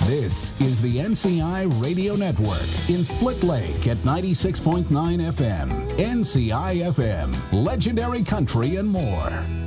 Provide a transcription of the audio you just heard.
This is the NCI Radio Network in Split Lake at 96.9 FM. NCI FM, legendary country and more.